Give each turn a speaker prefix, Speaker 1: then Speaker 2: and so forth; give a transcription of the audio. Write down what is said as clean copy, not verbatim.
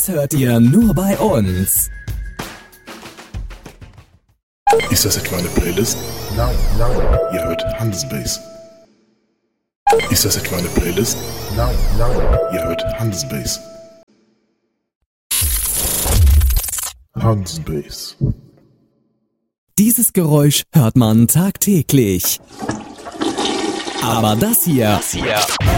Speaker 1: Das hört ihr nur bei uns.
Speaker 2: Ist das etwa eine Playlist?
Speaker 3: Nein.
Speaker 2: Ihr hört Handelsbase. Ist das etwa eine Playlist?
Speaker 3: Nein.
Speaker 2: Ihr hört Handelsbase. Handelsbase.
Speaker 1: Dieses Geräusch hört man tagtäglich. Aber das hier